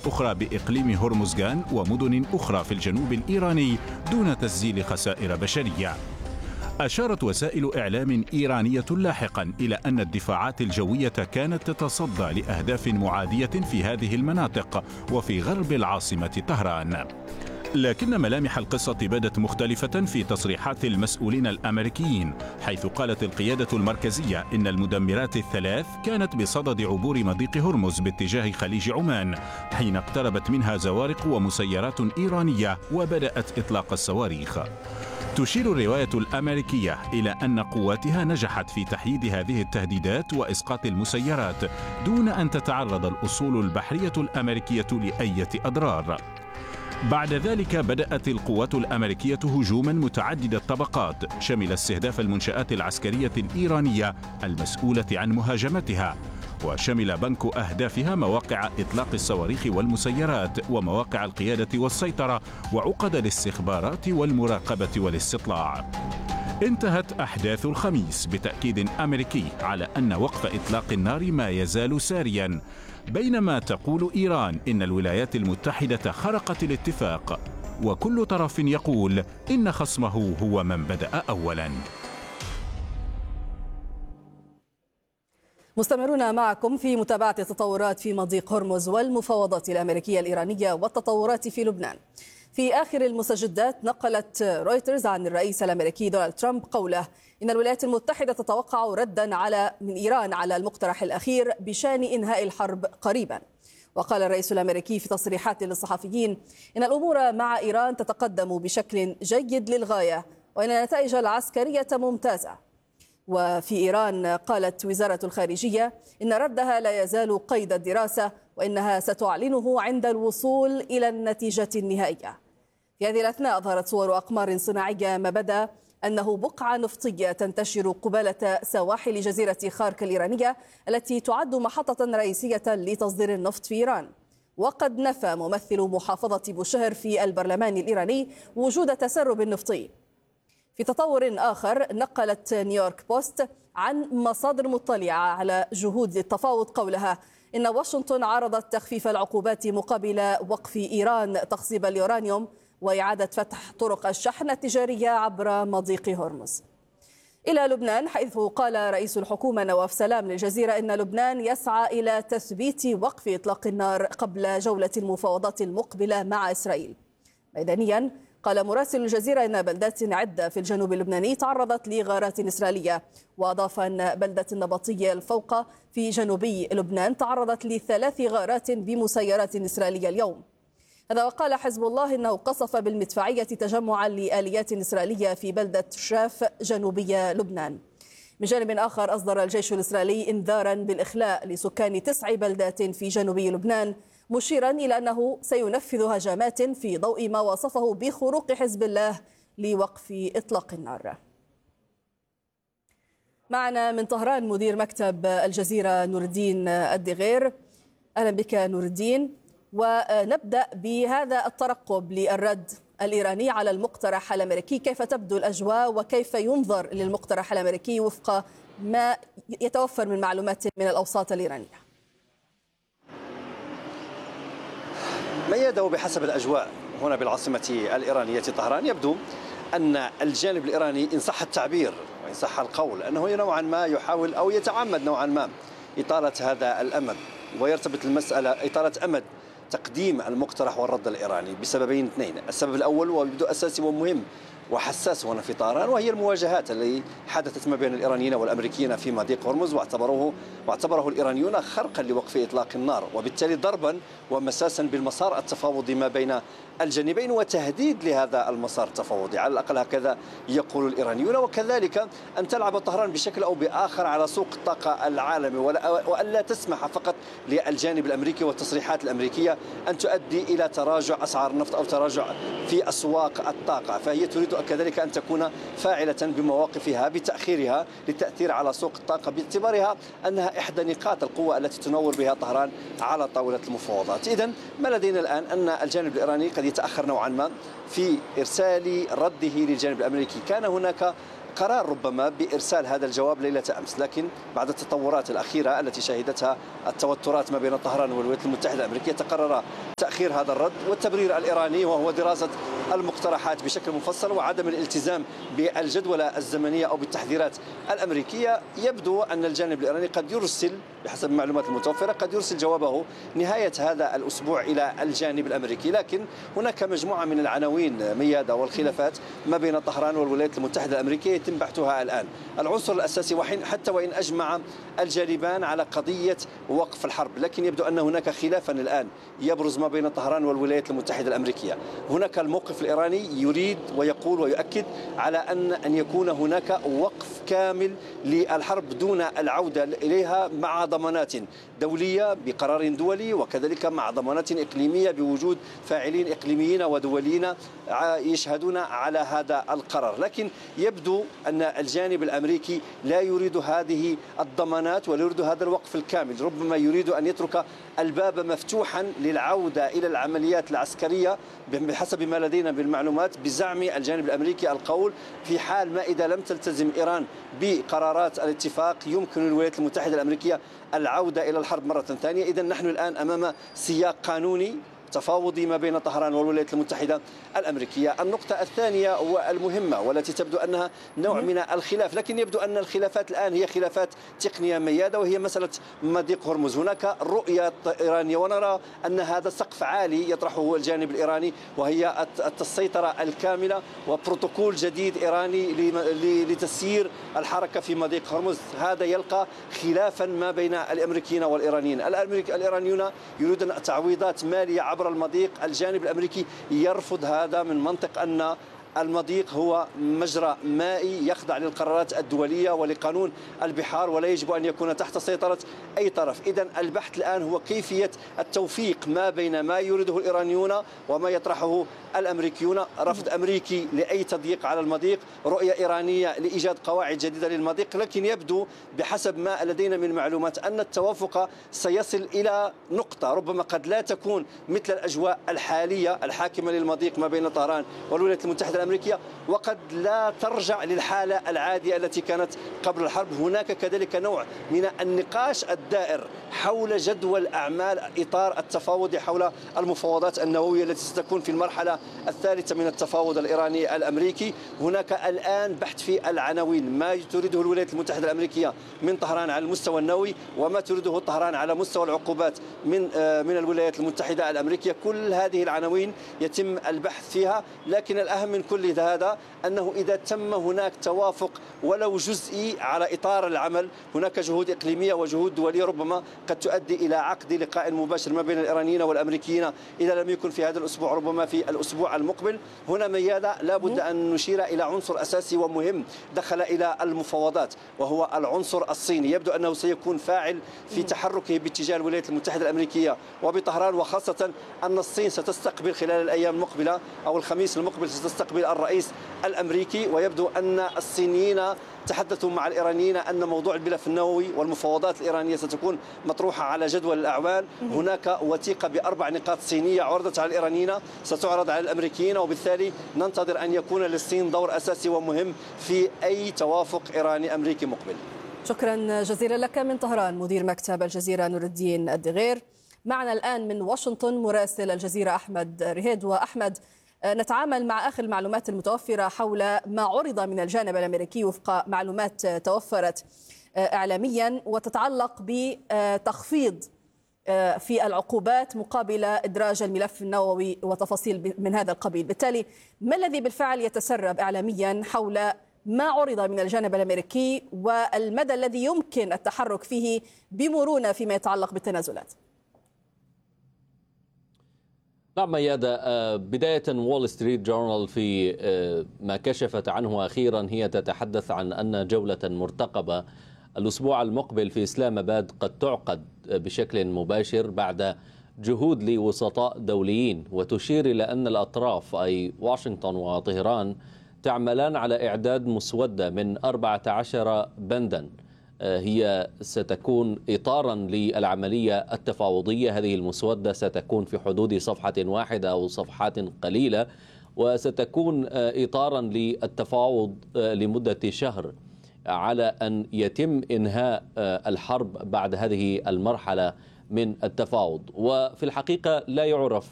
أخرى بإقليم هرمزغان ومدن أخرى في الجنوب الإيراني دون تسجيل خسائر بشرية. أشارت وسائل إعلام إيرانية لاحقا إلى أن الدفاعات الجوية كانت تتصدى لأهداف معادية في هذه المناطق وفي غرب العاصمة طهران. لكن ملامح القصة بدت مختلفة في تصريحات المسؤولين الأمريكيين، حيث قالت القيادة المركزية إن المدمرات الثلاث كانت بصدد عبور مضيق هرمز باتجاه خليج عمان، حين اقتربت منها زوارق ومسيرات إيرانية وبدأت إطلاق الصواريخ. تشير الرواية الأمريكية إلى أن قواتها نجحت في تحييد هذه التهديدات وإسقاط المسيرات دون أن تتعرض الأصول البحرية الأمريكية لأي أضرار. بعد ذلك بدأت القوات الأمريكية هجوما متعدد الطبقات شمل استهداف المنشآت العسكرية الإيرانية المسؤولة عن مهاجمتها، وشمل بنك أهدافها مواقع إطلاق الصواريخ والمسيرات ومواقع القيادة والسيطرة وعقد الاستخبارات والمراقبة والاستطلاع. انتهت أحداث الخميس بتأكيد أمريكي على أن وقف إطلاق النار ما يزال ساريا، بينما تقول إيران إن الولايات المتحدة خرقت الاتفاق، وكل طرف يقول إن خصمه هو من بدأ أولا. مستمرون معكم في متابعة التطورات في مضيق هرمز والمفاوضات الأمريكية الإيرانية والتطورات في لبنان. في آخر المستجدات نقلت رويترز عن الرئيس الأمريكي دونالد ترامب قوله إن الولايات المتحدة تتوقع ردا من إيران على المقترح الأخير بشأن إنهاء الحرب قريبا. وقال الرئيس الأمريكي في تصريحات للصحفيين إن الأمور مع إيران تتقدم بشكل جيد للغاية وإن النتائج العسكرية ممتازة. وفي إيران قالت وزارة الخارجية إن ردها لا يزال قيد الدراسة وإنها ستعلنه عند الوصول إلى النتيجة النهائية. في هذه الأثناء أظهرت صور أقمار صناعية ما بدا أنه بقعة نفطية تنتشر قبالة سواحل جزيرة خارك الإيرانية التي تعد محطة رئيسية لتصدير النفط في إيران. وقد نفى ممثل محافظة بوشهر في البرلمان الإيراني وجود تسرب نفطي. في تطور آخر نقلت نيويورك بوست عن مصادر مطلعة على جهود التفاوض قولها إن واشنطن عرضت تخفيف العقوبات مقابل وقف إيران تخصيب اليورانيوم وإعادة فتح طرق الشحن التجارية عبر مضيق هرمز. إلى لبنان، حيث قال رئيس الحكومة نواف سلام للجزيرة إن لبنان يسعى إلى تثبيت وقف إطلاق النار قبل جولة المفاوضات المقبلة مع إسرائيل. ميدانيا قال مراسل الجزيرة إن بلدات عدة في الجنوب اللبناني تعرضت لغارات إسرائيلية، وأضاف أن بلدة النبطية الفوقة في جنوبي لبنان تعرضت ل3 غارات بمسيرات إسرائيلية اليوم. هذا وقال حزب الله إنه قصف بالمدفعية تجمعا لآليات إسرائيلية في بلدة شاف جنوبي لبنان. من جانب آخر أصدر الجيش الإسرائيلي إنذارا بالإخلاء لسكان 9 بلدات في جنوبي لبنان، مشيرا إلى أنه سينفذ هجمات في ضوء ما وصفه بخروق حزب الله لوقف إطلاق النار. معنا من طهران مدير مكتب الجزيرة نور الدين الدغير. أهلا بك نور الدين، ونبدأ بهذا الترقب للرد الإيراني على المقترح الأمريكي. كيف تبدو الأجواء وكيف ينظر للمقترح الأمريكي وفق ما يتوفر من معلومات من الأوساط الإيرانية؟ ميادة، وبحسب الأجواء هنا بالعاصمة الإيرانية طهران يبدو أن الجانب الإيراني إن صح التعبير وإن صح القول أنه نوعا ما يحاول أو يتعمد نوعا ما إطالة هذا الأمد، ويرتبط المسألة إطالة أمد تقديم المقترح والرد الإيراني بسببين اثنين. السبب الأول وبدو أساسي ومهم وحساس هنا في طهران، وهي المواجهات التي حدثت ما بين الإيرانيين والأمريكيين في مضيق هرمز، واعتبره الإيرانيون خرقا لوقف إطلاق النار، وبالتالي ضربا ومساسا بالمسار التفاوضي ما بين الجانبين وتهديد لهذا المسار التفاوضي، على الأقل هكذا يقول الإيرانيون. وكذلك أن تلعب طهران بشكل أو بآخر على سوق الطاقة العالمي، وألا تسمح فقط للجانب الأمريكي والتصريحات الأمريكية أن تؤدي إلى تراجع أسعار النفط أو تراجع في أسواق الطاقة، فهي تريد كذلك أن تكون فاعلة بمواقفها بتأخيرها للتأثير على سوق الطاقة، باعتبارها أنها إحدى نقاط القوة التي تنور بها طهران على طاولة المفاوضات. إذن ما لدينا الآن أن الجانب الإيراني قد يتأخر نوعا ما في إرسال رده للجانب الأمريكي. كان هناك قرار ربما بإرسال هذا الجواب ليلة أمس، لكن بعد التطورات الأخيرة التي شهدتها التوترات ما بين طهران والولايات المتحدة الأمريكية تقرر تأخير هذا الرد والتبرير الإيراني، وهو دراسة المقترحات بشكل مفصل وعدم الالتزام بالجدولة الزمنية أو بالتحذيرات الأمريكية. يبدو أن الجانب الإيراني قد يرسل بحسب المعلومات المتوفرة قد يرسل جوابه نهاية هذا الأسبوع إلى الجانب الأمريكي، لكن هناك مجموعة من العناوين ميادة والخلافات ما بين طهران والولايات المتحدة الأمريكية يتم بحثها الآن. العنصر الأساسي حتى وإن أجمع الجانبان على قضية وقف الحرب، لكن يبدو أن هناك خلافا الآن يبرز ما بين طهران والولايات المتحدة الأمريكية. هناك الموقف الإيراني يريد ويقول ويؤكد على أن يكون هناك وقف كامل للحرب دون العودة إليها، مع ضمانات دولية بقرار دولي، وكذلك مع ضمانات إقليمية بوجود فاعلين إقليميين ودوليين يشهدون على هذا القرار. لكن يبدو أن الجانب الأمريكي لا يريد هذه الضمانات ولا يريد هذا الوقف الكامل، ربما يريد أن يترك الباب مفتوحا للعودة إلى العمليات العسكرية بحسب ما لدينا بالمعلومات، بزعم الجانب الأمريكي القول في حال ما إذا لم تلتزم إيران بقرارات الاتفاق يمكن للولايات المتحدة الأمريكية العودة إلى الحرب مرة ثانية. إذن نحن الآن أمام سياق قانوني تفاوضي ما بين طهران والولايات المتحدة الأمريكية. النقطة الثانية والمهمة والتي تبدو أنها نوع من الخلاف، لكن يبدو أن الخلافات الآن هي خلافات تقنية ميادة، وهي مسألة مضيق هرمز. هناك رؤية إيرانية ونرى أن هذا سقف عالي يطرحه الجانب الإيراني، وهي السيطرة الكاملة وبروتوكول جديد إيراني لتسيير الحركة في مضيق هرمز. هذا يلقى خلافا ما بين الأمريكيين والإيرانيين. الإيرانيون يريدون تعويضات مالية عبر المضيق، الجانب الأمريكي يرفض هذا من منطق أن المضيق هو مجرى مائي يخضع للقرارات الدولية ولقانون البحار ولا يجب أن يكون تحت سيطرة أي طرف. إذن البحث الآن هو كيفية التوفيق ما بين ما يريده الإيرانيون وما يطرحه الأمريكيون. رفض أمريكي لأي تضييق على المضيق، رؤية إيرانية لإيجاد قواعد جديدة للمضيق، لكن يبدو بحسب ما لدينا من معلومات أن التوافق سيصل إلى نقطة ربما قد لا تكون مثل الأجواء الحالية الحاكمة للمضيق ما بين طهران والولايات المتحدة الأمريكية، وقد لا ترجع للحالة العادية التي كانت قبل الحرب. هناك كذلك نوع من النقاش الدائر حول جدول أعمال إطار التفاوض حول المفاوضات النووية التي ستكون في المرحلة الثالثة من التفاوض الإيراني الأمريكي. هناك الآن بحث في العناوين، ما تريده الولايات المتحدة الأمريكية من طهران على المستوى النووي وما تريده طهران على مستوى العقوبات من الولايات المتحدة الأمريكية. كل هذه العناوين يتم البحث فيها، لكن الأهم من كل هذا أنه إذا تم هناك توافق ولو جزئي على إطار العمل، هناك جهود إقليمية وجهود دولية ربما قد تؤدي إلى عقد لقاء مباشر ما بين الإيرانيين والأمريكيين إذا لم يكن في هذا الأسبوع ربما في الأسبوع المقبل. هنا ميادة لابد أن نشير إلى عنصر أساسي ومهم دخل إلى المفاوضات، وهو العنصر الصيني. يبدو أنه سيكون فاعل في تحركه باتجاه الولايات المتحدة الأمريكية وبطهران، وخاصة أن الصين ستستقبل خلال الأيام المقبلة أو الخميس المقبل ستستقبل الرئيس الأمريكي، ويبدو أن الصينيين تحدثوا مع الإيرانيين أن موضوع الملف النووي والمفاوضات الإيرانية ستكون مطروحة على جدول الأعمال. هناك وثيقة ب4 نقاط صينية عرضت على الإيرانيين ستعرض على الأمريكيين، وبالتالي ننتظر أن يكون للصين دور أساسي ومهم في أي توافق إيراني أمريكي مقبل. شكرا جزيلا لك من طهران مدير مكتب الجزيرة نور الدين الدغير. معنا الآن من واشنطن مراسل الجزيرة أحمد رهيد. وأحمد، نتعامل مع آخر المعلومات المتوفرة حول ما عرض من الجانب الأمريكي وفق معلومات توفرت إعلاميا وتتعلق بتخفيض في العقوبات مقابل إدراج الملف النووي وتفاصيل من هذا القبيل. بالتالي ما الذي بالفعل يتسرب إعلاميا حول ما عرض من الجانب الأمريكي والمدى الذي يمكن التحرك فيه بمرونة فيما يتعلق بالتنازلات؟ نعم ميادة، بداية وول ستريت جورنال في ما كشفت عنه أخيرا هي تتحدث عن أن جولة مرتقبة الأسبوع المقبل في إسلام آباد قد تعقد بشكل مباشر بعد جهود لوسطاء دوليين، وتشير إلى أن الأطراف أي واشنطن وطهران تعملان على إعداد مسودة من 14 بندا هي ستكون إطارا للعملية التفاوضية. هذه المسودة ستكون في حدود صفحة واحدة أو صفحات قليلة، وستكون إطارا للتفاوض لمدة شهر على أن يتم إنهاء الحرب بعد هذه المرحلة من التفاوض. وفي الحقيقة لا يعرف